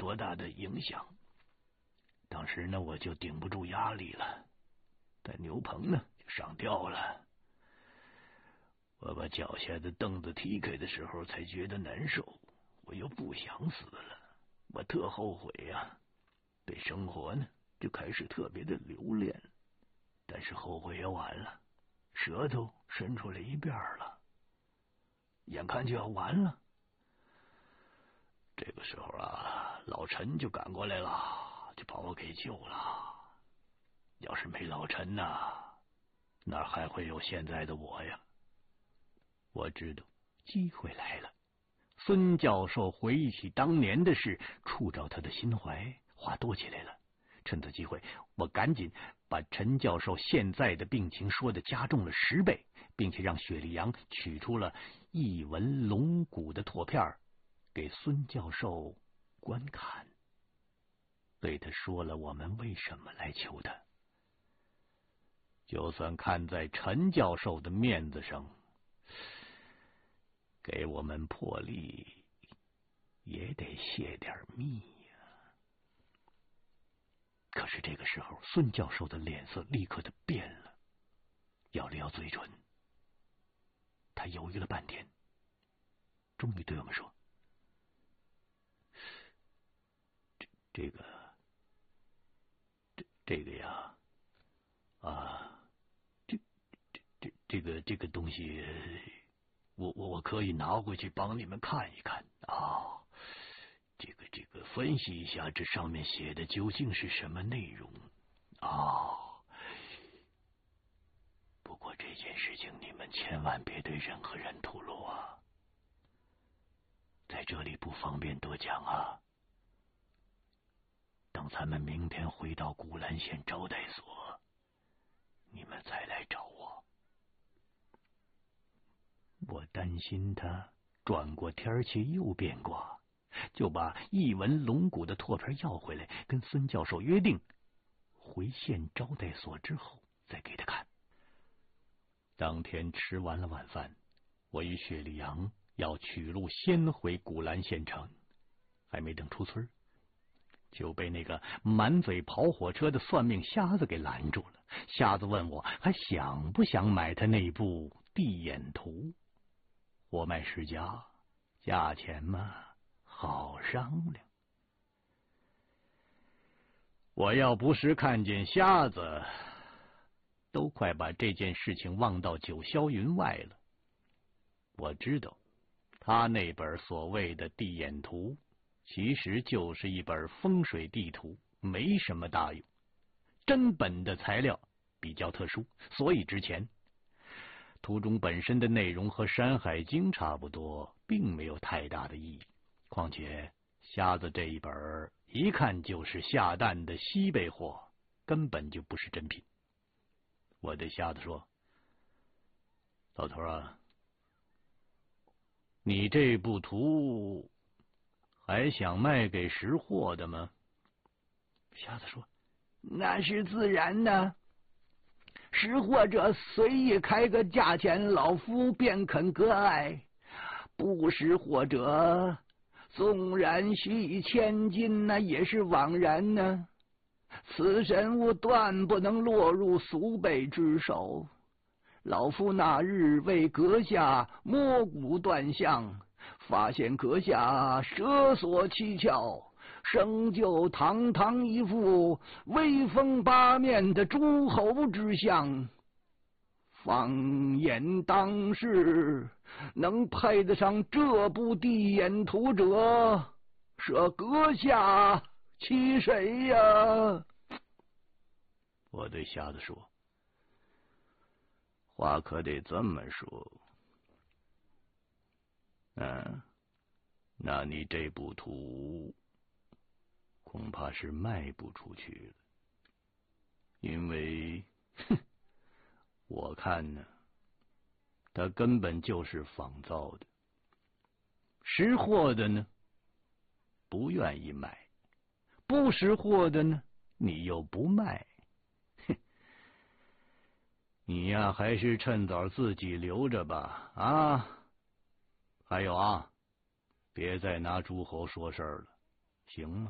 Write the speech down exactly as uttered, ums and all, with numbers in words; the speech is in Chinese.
多大的影响。当时呢，我就顶不住压力了，在牛棚呢就上吊了。我把脚下的凳子踢开的时候，才觉得难受。我又不想死了，我特后悔呀、啊，对生活呢就开始特别的留恋。但是后悔也晚了，舌头伸出来一边了，眼看就要完了。这个时候啊，老陈就赶过来了，就把我给救了。要是没老陈呐、啊，哪还会有现在的我呀？我知道机会来了。孙教授回忆起当年的事，触着他的心怀，话多起来了。趁此机会，我赶紧把陈教授现在的病情说的加重了十倍，并且让雪莉杨取出了一纹龙骨的拓片给孙教授观看，对他说了我们为什么来求他。就算看在陈教授的面子上，给我们破例也得泄点密呀。可是这个时候，孙教授的脸色立刻的变了，咬了咬嘴唇，他犹豫了半天，终于对我们说：“这这个，这这个呀，啊，这这这这个这个东西。”我我我可以拿回去帮你们看一看啊，这个这个分析一下这上面写的究竟是什么内容啊。不过这件事情你们千万别对任何人吐露啊，在这里不方便多讲啊。等咱们明天回到古兰县招待所，你们再来找我。我担心他转过天去又变卦，就把一纹龙骨的拓片要回来，跟孙教授约定回县招待所之后再给他看。当天吃完了晚饭，我与雪莉杨要取路先回古兰县城，还没等出村，就被那个满嘴跑火车的算命瞎子给拦住了。瞎子问我还想不想买他那部地眼图。货卖十家，价钱嘛好商量。我要不是看见瞎子，都快把这件事情忘到九霄云外了。我知道他那本所谓的地眼图其实就是一本风水地图，没什么大用。真本的材料比较特殊，所以值钱。图中本身的内容和《山海经》差不多，并没有太大的意义。况且瞎子这一本一看就是下蛋的西北货，根本就不是真品。我对瞎子说：“老头啊，你这部图还想卖给识货的吗？”瞎子说：“那是自然的。识货者随意开个价钱，老夫便肯割爱；不识货者，纵然许以千金，那也是枉然呢。此神物断不能落入俗辈之手。老夫那日为阁下摸骨断相，发现阁下蛇索七窍，生就堂堂一副威风八面的诸侯之相。放眼当世，能配得上这部地眼图者，舍阁下其谁呀？”我对瞎子说：“话可得这么说。嗯，那你这部图恐怕是卖不出去了，因为哼，我看呢，它根本就是仿造的。识货的呢，不愿意买；不识货的呢，你又不卖。哼，你呀，还是趁早自己留着吧。啊，还有啊，别再拿诸侯说事儿了，行吗？”